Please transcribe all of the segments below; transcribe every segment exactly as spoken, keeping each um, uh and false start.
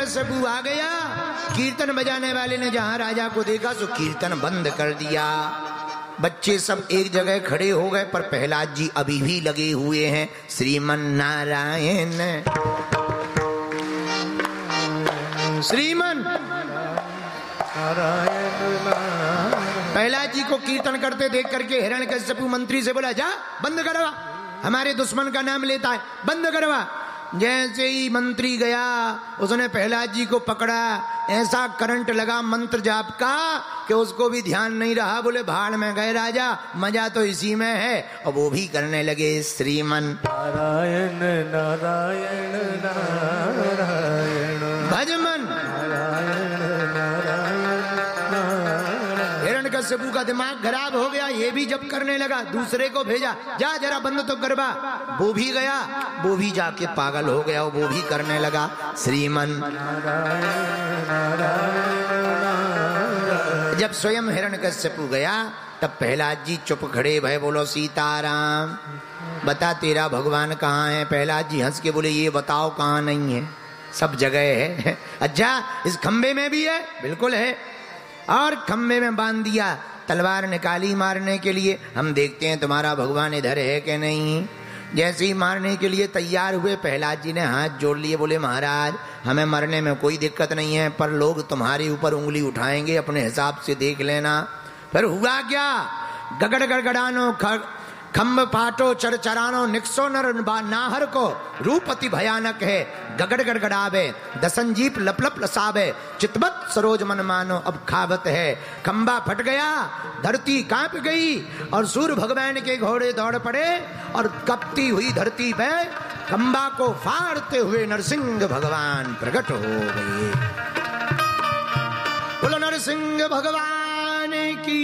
हिरण्यकश्यपु आ गया। कीर्तन बजाने वाले ने जहां राजा को देखा तो कीर्तन बंद कर दिया। बच्चे सब एक जगह खड़े हो गए, पर प्रहलाद जी अभी भी लगे हुए हैं श्रीमन नारायण श्रीमन नारायण। प्रहलाद जी को कीर्तन करते देख करके हिरण्यकश्यपु मंत्री से बोला, जा बंद करवा, हमारे दुश्मन का नाम लेता है, बंद करवा। जैसे ही मंत्री गया उसने प्रहलाद जी को पकड़ा, ऐसा करंट लगा मंत्र जाप का कि उसको भी ध्यान नहीं रहा। बोले भाड़ में गए राजा, मजा तो इसी में है। और वो भी करने लगे श्रीमन नारायण नारायण नारायण भजमन नारायण नारायण। हिरण्यकश्यपु का दिमाग खराब हो गया, ये भी जब करने लगा। दूसरे को भेजा, जा जरा बंद तो करवा। वो भी गया, वो भी जाके पागल हो गया, वो भी करने लगा श्रीमन। जब स्वयं हिरण्यकश्यपु गया तब प्रहलाद जी चुप खड़े भय। बोलो सीताराम, बता तेरा भगवान कहाँ है? प्रहलाद जी हंस के बोले, ये बताओ कहाँ नहीं है? सब जगह है। अच्छा, इस खंबे में भी है? बिल्कुल है। और खंबे में बांध दिया, तलवार निकाली मारने के लिए। हम देखते हैं तुम्हारा भगवान इधर है कि नहीं। जैसे ही मारने के लिए तैयार हुए, प्रहलाद जी ने हाथ जोड़ लिए, बोले महाराज हमें मरने में कोई दिक्कत नहीं है, पर लोग तुम्हारे ऊपर उंगली उठाएंगे, अपने हिसाब से देख लेना। फिर हुआ क्या? गगड़ गड़गड़ानो खम्ब फाटो चरचरानो निक्सो नर नाहर को रूप अति भयानक है। गगड़ गड़गड़ावे दसंजीप लप लप लसावे चितबत सरोज मन मानो अब खावत है। खंबा फट गया, धरती कांप गई और सूर्य भगवान के घोड़े दौड़ पड़े और कपती हुई धरती पे खंबा को फाड़ते हुए नरसिंह भगवान प्रकट हो गए। बोलो नरसिंह भगवान की।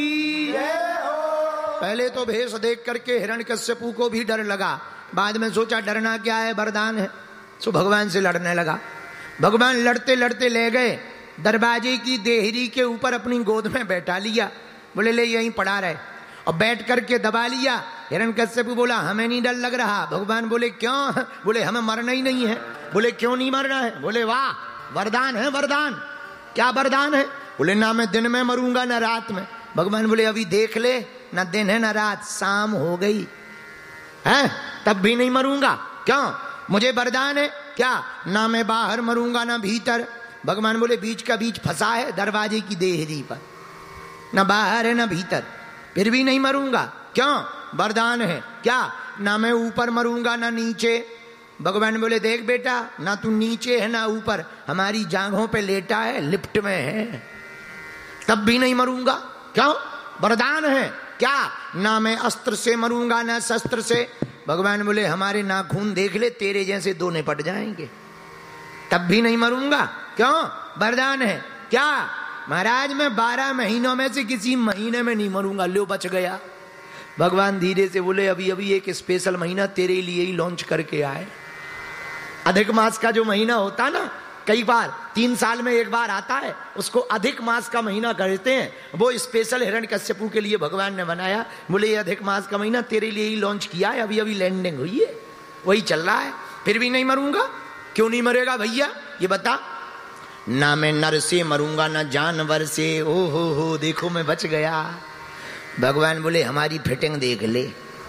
पहले तो भेष देख करके हिरण्यकश्यपु को भी डर लगा, बाद में सोचा डरना क्या है, वरदान है। सो भगवान से लड़ने लगा। भगवान लड़ते लड़ते ले गए, दरवाजे की देहरी के ऊपर अपनी गोद में बैठा लिया। बोले ले यहीं पड़ा रहे, और बैठ करके दबा लिया। हिरण्यकश्यपु बोला हमें नहीं डर लग रहा। भगवान बोले क्यों? बोले हमें मरना ही नहीं है। बोले क्यों नहीं मरना है? बोले वाह, वरदान है। वरदान? क्या वरदान है? बोले ना मैं दिन में मरूंगा ना रात में। भगवान बोले अभी देख ले, ना दिन है ना रात, शाम हो गई है तब भी नहीं मरूंगा। क्यों? मुझे वरदान है। क्या? ना मैं बाहर मरूंगा ना भीतर। भगवान बोले बीच का बीच फंसा है दरवाजे की देहरी पर, ना बाहर है ना भीतर, फिर भी नहीं मरूंगा। क्यों? वरदान है। क्या? ना मैं ऊपर मरूंगा ना नीचे। भगवान बोले देख बेटा, ना तू नीचे है ना ऊपर, हमारी जांघों पे लेटा है, लिफ्ट में है, तब भी नहीं मरूंगा। क्यों? वरदान है। क्या? ना मैं अस्त्र से मरूंगा ना शस्त्र से। भगवान बोले हमारे नाखून देख ले, तेरे जैसे दो निपट जाएंगे, तब भी नहीं मरूंगा। क्यों? वरदान है। क्या? महाराज मैं बारह महीनों में से किसी महीने में नहीं मरूंगा। लो बच गया। भगवान धीरे से बोले अभी अभी एक स्पेशल महीना तेरे लिए ही लॉन्च करके आए। अधिक मास का जो महीना होता ना, कई बार तीन साल में एक बार आता है, उसको अधिक मास का महीना कहते हैं। वो स्पेशल हिरण्यकश्यपु के लिए भगवान ने बनाया। बोले ये अधिक मास का महीना तेरे लिए ही लॉन्च किया है, अभी अभी लैंडिंग हुई है, वही चल रहा है, फिर भी नहीं मरूंगा। क्यों नहीं मरेगा भैया ये बता? ना मैं नर से मरूंगा ना जानवर से। ओ हो हो देखो मैं बच गया। भगवान बोले हमारी फिटिंग देख ले,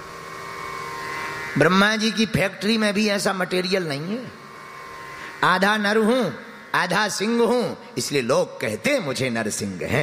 ब्रह्मा जी की फैक्ट्री में भी ऐसा मटेरियल नहीं है। आधा नर हूं आधा सिंह हूं, इसलिए लोग कहते हैं मुझे नरसिंह है।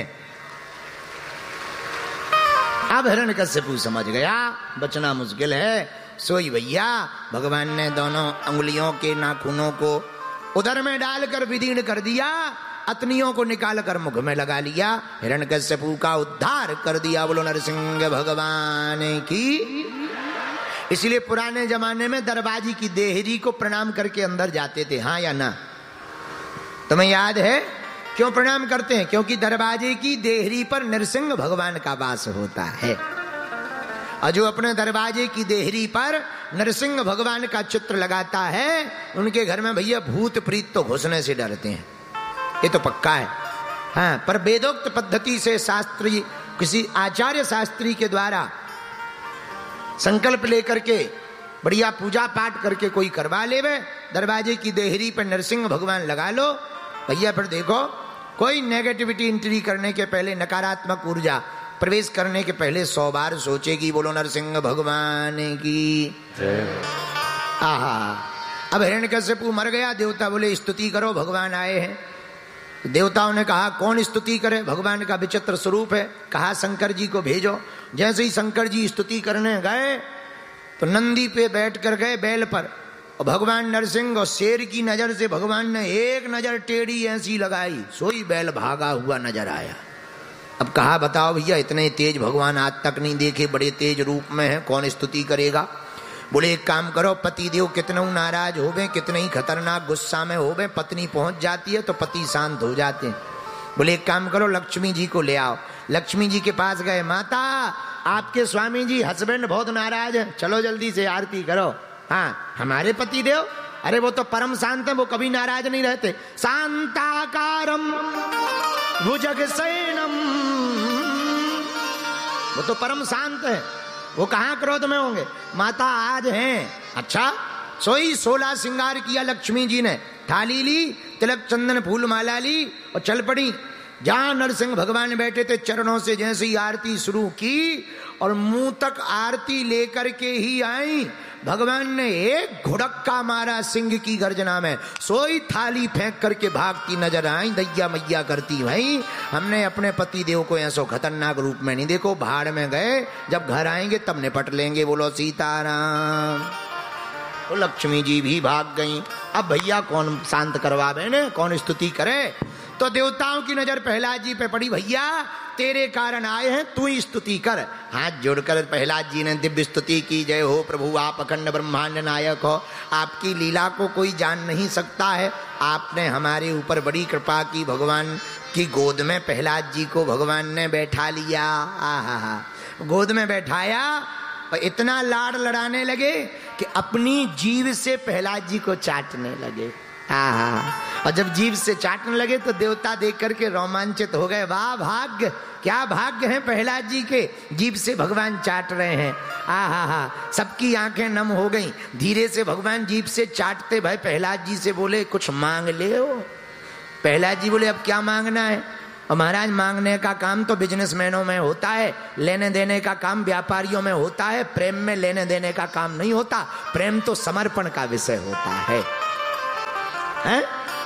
अब हिरण्यकश्यपु समझ गया बचना मुश्किल है। सोई भैया भगवान ने दोनों अंगुलियों के नाखूनों को उधर में डालकर विदीर्ण कर दिया, अतनियों को निकाल कर मुख में लगा लिया, हिरण्यकश्यपु का उद्धार कर दिया। बोलो नरसिंह भगवान की। इसलिए पुराने जमाने में दरवाजे की देहरी को प्रणाम करके अंदर जाते थे, हाँ या ना? तुम्हें याद है क्यों प्रणाम करते हैं? क्योंकि दरवाजे की देहरी पर नरसिंह भगवान का वास होता है, और जो अपने दरवाजे की देहरी पर नरसिंह भगवान का चित्र लगाता है उनके घर में भैया भूत प्रीत तो घुसने से डरते हैं, ये तो पक्का है। हाँ, पर वेदोक्त पद्धति से शास्त्री, किसी आचार्य शास्त्री के द्वारा संकल्प लेकर के बढ़िया पूजा पाठ करके कोई करवा लेवे, दरवाजे की देहरी पर नरसिंह भगवान लगा लो, भैया फिर देखो, कोई नेगेटिविटी एंट्री करने के पहले, नकारात्मक ऊर्जा प्रवेश करने के पहले सौ बार सोचेगी। बोलो नरसिंह भगवान की। आहा, अब हिरण्यकश्यपु मर गया। देवता बोले स्तुति करो, भगवान आए हैं। देवताओं ने कहा कौन स्तुति करे, भगवान का विचित्र स्वरूप है। कहा शंकर जी को भेजो। जैसे ही शंकर जी स्तुति करने गए तो नंदी पे बैठ कर गए बैल पर, और भगवान नरसिंह और शेर की नजर से भगवान ने एक नजर टेढ़ी ऐसी लगाई, सोई बैल भागा हुआ नजर आया। अब कहा बताओ भैया, इतने तेज भगवान आज तक नहीं देखे, बड़े तेज रूप में है, कौन स्तुति करेगा। बोले एक काम करो, पति देव कितने नाराज होवे, कितने ही खतरनाक गुस्सा में होवे, पत्नी पहुंच जाती है तो पति शांत हो जाते हैं। बोले एक काम करो, लक्ष्मी जी को ले आओ। लक्ष्मी जी के पास गए, माता आपके स्वामी जी हस्बैंड बहुत नाराज है, चलो जल्दी से आरती करो। हाँ, हमारे पति देव, अरे वो तो परम शांत है, वो कभी नाराज नहीं रहते। शांताकारम भुजगशयनम, वो तो परम शांत है, वो कहां क्रोध में होंगे। माता आज हैं। अच्छा, सोई सोलह श्रृंगार किया लक्ष्मी जी ने, थाली ली, तिलक चंदन फूल माला ली और चल पड़ी। जहां नरसिंह भगवान बैठे थे, चरणों से जैसे ही आरती शुरू की और मुंह तक आरती लेकर के ही आई, भगवान ने एक घुड़क्का मारा सिंह की गर्जना में। सोई थाली फेंक करके भागती नजर आई। दैया मैया करती, भाई हमने अपने पति देव को ऐसो खतरनाक रूप में नहीं देखो, भाड़ में गए, जब घर आएंगे तब निपट लेंगे। बोलो सीताराम। तो लक्ष्मी जी भी भाग गई। अब भैया कौन शांत करवावे ने, कौन स्तुति करे। तो देवताओं की नजर प्रहलाद जी पे पड़ी। भैया तेरे कारण आए हैं, तू ही स्तुति कर। हाथ जोड़कर प्रहलाद जी ने दिव्य स्तुति की। जय हो प्रभु, आप अखंड ब्रह्मांड नायक हो, आपकी लीला को कोई जान नहीं सकता है। आपने हमारे ऊपर बड़ी कृपा की। भगवान की गोद में प्रहलाद जी को भगवान ने बैठा लिया। आहा, गोद में बैठाया और इतना लाड़ लड़ाने लगे कि अपनी जीभ से प्रहलाद जी को चाटने लगे। आहा, और जब जीभ से चाटने लगे तो देवता देख करके रोमांचित हो गए। वाह भाग्य, क्या भाग्य है प्रहलाद जी के, जीभ से भगवान चाट रहे हैं। आहा हा, सबकी आंखें नम हो गईं। धीरे से भगवान जीभ से चाटते भाई प्रहलाद जी से बोले कुछ मांग ले हो। प्रहलाद जी बोले अब क्या मांगना है। और महाराज मांगने का काम तो बिजनेसमैनों में होता है, लेने देने का काम व्यापारियों में होता है, प्रेम में लेने देने का काम नहीं होता। प्रेम तो समर्पण का विषय होता है, है?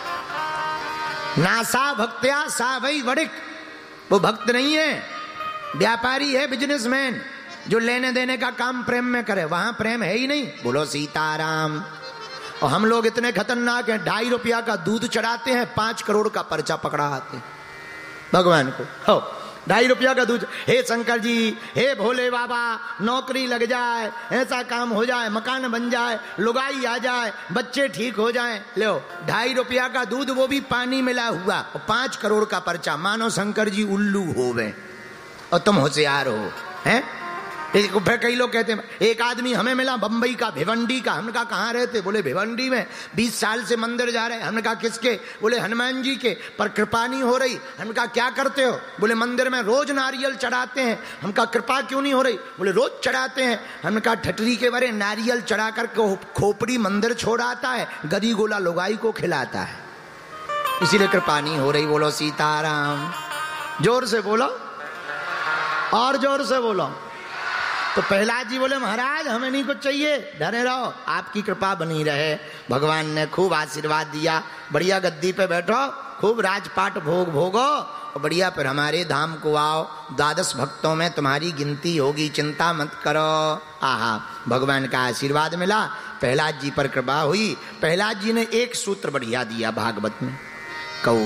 नासा भक्त्या सा वही वड़िक, वो भक्त नहीं है, व्यापारी है, बिजनेसमैन, जो लेने देने का काम प्रेम में करे। वहां प्रेम है ही नहीं। बोलो सीताराम। और हम लोग इतने खतरनाक हैं, ढाई रुपया का दूध चढ़ाते हैं, पांच करोड़ का पर्चा पकड़ा आते भगवान को। हो, ढाई रुपया का दूध, हे शंकर जी, हे भोले बाबा, नौकरी लग जाए, ऐसा काम हो जाए, मकान बन जाए, लुगाई आ जाए, बच्चे ठीक हो जाए। लो ढाई रुपया का दूध, वो भी पानी मिला हुआ, और पांच करोड़ का पर्चा। मानो शंकर जी उल्लू हो गए और तुम होशियार हो, हैं? फिर कई लोग कहते हैं, एक आदमी हमें मिला बंबई का, भिवंडी का। हमने कहा कहाँ रहते? बोले भिवंडी में, बीस साल से मंदिर जा रहे हैं। हमने कहा किसके? बोले हनुमान जी के, पर कृपा नहीं हो रही। हमने कहा क्या करते हो? बोले मंदिर में रोज नारियल चढ़ाते हैं। हम कहा कृपा क्यों नहीं हो रही? बोले रोज चढ़ाते हैं। हमने कहा ठटरी के बारे नारियल चढ़ा कर खोपड़ी मंदिर छोड़ आता है, गदी गोला लोगाई को खिलाता है, इसीलिए कृपा नहीं हो रही। बोलो सीताराम। जोर से बोलो, और जोर से बोलो। तो प्रहलाद जी बोले महाराज हमें नहीं कुछ चाहिए, डरे रहो, आपकी कृपा बनी रहे। भगवान ने खूब आशीर्वाद दिया। बढ़िया गद्दी पे बैठो, खूब राजपाट भोग भोगो, और बढ़िया फिर हमारे धाम को आओ। द्वादश भक्तों में तुम्हारी गिनती होगी, चिंता मत करो। आहा, भगवान का आशीर्वाद मिला, प्रहलाद जी पर कृपा हुई। प्रहलाद जी ने एक सूत्र बढ़िया दिया भागवत में, कहू